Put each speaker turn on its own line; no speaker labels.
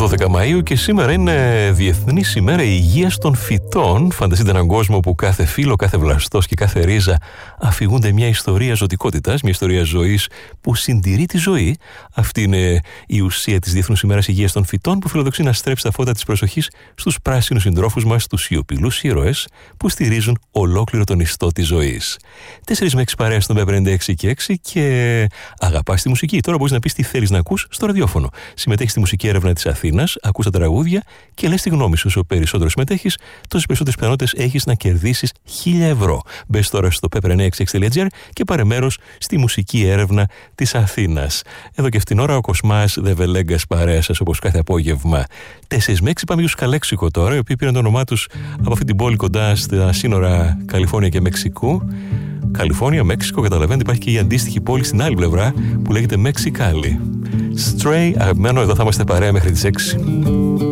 12 Μαΐου και σήμερα είναι Διεθνής ημέρα υγείας των φυτών. Φανταστείτε έναν κόσμο που κάθε φύλλο, κάθε βλαστός και κάθε ρίζα αφηγούνται μια ιστορία ζωτικότητας, μια ιστορία ζωής που συντηρεί τη ζωή. Αυτή είναι η ουσία της Διεθνούς ημέρας υγείας των φυτών, που φιλοδοξεί να στρέψει τα φώτα της προσοχής στους πράσινους συντρόφους μας, τους σιωπηλούς ήρωες που στηρίζουν ολόκληρο τον ιστό της ζωής. 4 με 6 παρέες στον P56 και 6 και αγαπάς τη μουσική. Τώρα μπορείς να πεις τι θέλεις να ακούς στο ραδιόφωνο. Συμμετέχεις στη μουσική έρευνα της Αθήνας, ακούς τα τραγούδια και λες τη γνώμη σου. Όσο περισσότερο συμμετέχεις, τόσες περισσότερες πιθανότητες έχεις να κερδίσεις 1.000 ευρώ. Μπες τώρα στο p966.gr και πάρε μέρος στη μουσική έρευνα της Αθήνας. Εδώ και αυτήν την ώρα ο Κοσμάς Δεβελέγκας παρέα σας, όπως κάθε απόγευμα. 4 με 6 πάμε για τους Καλέξικο τώρα, οι οποίοι πήραν το όνομά τους από αυτή την πόλη κοντά στα σύνορα Καλιφόρνια και Μεξικού. Καλιφόρνια, Μέξικο, καταλαβαίνετε, υπάρχει και η αντίστοιχη πόλη στην άλλη πλευρά που λέγεται Μεξικάλι. Stray, αγαπημένο, εδώ θα είμαστε παρέα μέχρι τις 6.